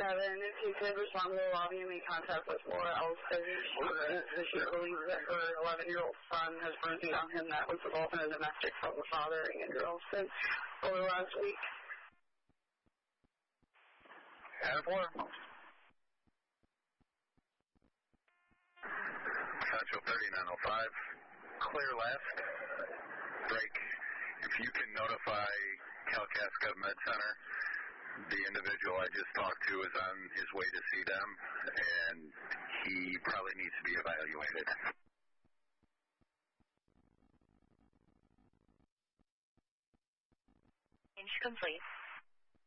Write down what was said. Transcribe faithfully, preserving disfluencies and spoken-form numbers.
seven. If you could respond to the lobby and make contact with Laura Elston. She, she believes that her eleven-year-old son has burned down him. That was involved in a domestic from the father, Andrew Elston, over the last week. And four. Central thirty-nine oh five. Clear left. Break. If you can notify Kalkaska Med Center, the individual I just talked to is on his way to see them, and he probably needs to be evaluated. Change complete.